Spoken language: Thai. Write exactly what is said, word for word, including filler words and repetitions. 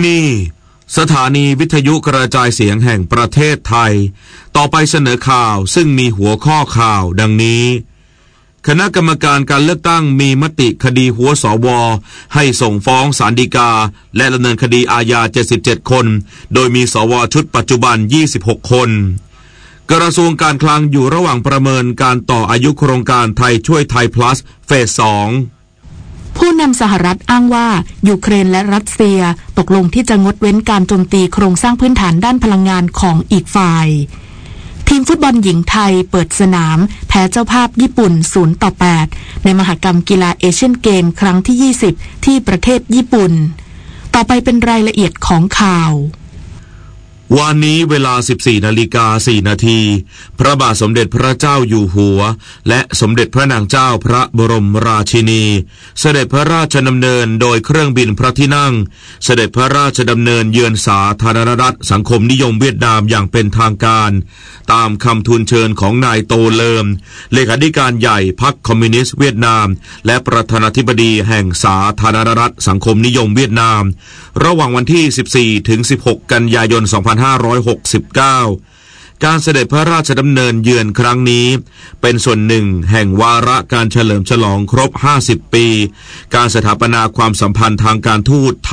นี่สถานีวิทยุกระจายเสียงแห่งประเทศไทยต่อไปเสนอข่าวซึ่งมีหัวข้อข่าวดังนี้คณะกรรมการการเลือกตั้งมีมติคดีหัวสวให้ส่งฟ้องศาลฎีกาและดำเนินคดีอาญาเจ็ดสิบเจ็ดคนโดยมีสวชุดปัจจุบันยี่สิบหกคนกระทรวงการคลังอยู่ระหว่างประเมินการต่ออายุโครงการไทยช่วยไทย plus เฟสสองผู้นำสหรัฐอ้างว่ายูเครนและรัสเซียตกลงที่จะงดเว้นการโจมตีโครงสร้างพื้นฐานด้านพลังงานของอีกฝ่ายทีมฟุตบอลหญิงไทยเปิดสนามแพ้เจ้าภาพญี่ปุ่นศูนย์ต่อแปดในมหกรรมกีฬาเอเชียนเกมครั้งที่ยี่สิบที่ประเทศญี่ปุ่นต่อไปเป็นรายละเอียดของข่าววันนี้เวลา สิบสี่นาฬิกาสี่นาทีพระบาทสมเด็จพระเจ้าอยู่หัวและสมเด็จพระนางเจ้าพระบรมราชินีเสด็จพระราชดำเนินโดยเครื่องบินพระที่นั่งเสด็จพระราชดำเนินเยือนสาธารณรัฐสังคมนิยมเวียดนามอย่างเป็นทางการตามคำทูลเชิญของนายโตเลิมเลขาธิการใหญ่พรรคคอมมิวนิสต์เวียดนามและประธานาธิบดีแห่งสาธารณรัฐสังคมนิยมเวียดนามระหว่างวันที่สิบสี่ถึงสิบหกกันยายนสองพันห้าร้อยหกสิบเก้าการเสด็จพระราชดำเนินเยือนครั้งนี้เป็นส่วนหนึ่งแห่งวาระการเฉลิมฉลองครบห้าสิบปีการสถาปนาความสัมพันธ์ทางการทูต